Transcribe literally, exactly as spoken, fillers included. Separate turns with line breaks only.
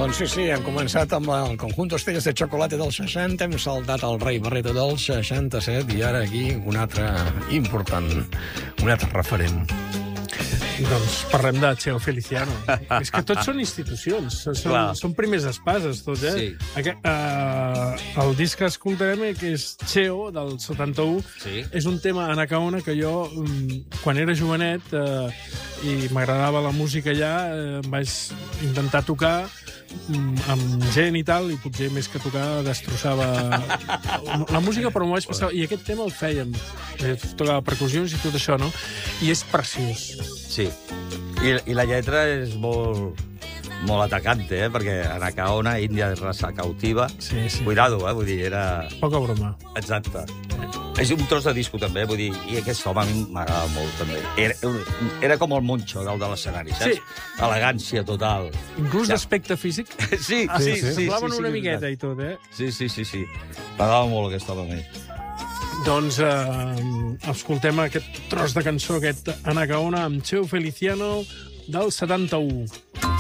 Doncs sí, sí, hem començat amb el Conjunto Estrellas de Chocolate del seixanta, hem saltat el Rei Barreto del seixanta-set i ara aquí un altre important, un altre referent.
Doncs parlem de Cheo Feliciano. És que tots són institucions, són, són primers espases, tots, eh?
Sí.
Aquest, uh, el disc que escoltarem, que és Cheo, del setanta-u,
Sí.
és un tema Anacaona que jo, um, quan era jovenet uh, i m'agradava la música ja, uh, vaig intentar tocar um, amb gent i tal, i potser més que tocar destrossava la música, però m'ho vaig passar. I aquest tema el fèiem. Eh, tocava percussions i tot això, no? I és preciós.
Sí. I, i la lletra és molt, molt atacante, eh? Perquè Anacaona, Índia de raça cautiva...
Sí, sí.
Cuidado, eh? Vull dir, era...
Poca broma.
Exacte. És un tros de disco, també, vull dir, i aquest home a mi m'agrada molt, també. Era, era com el Moncho dalt de l'escenari, saps?
Sí.
Elegància total.
Inclús
Ja.
d'aspecte físic.
Sí,
Ah,
sí, sí. sí,
semblaven
sí,
una
sí,
miqueta
veritat.
i tot, eh?
Sí, sí, sí, sí. M'agradava molt aquest home a mi.
Doncs eh, escoltem aquest tros de cançó, aquest Anacaona, amb Cheo Feliciano, del setanta-u.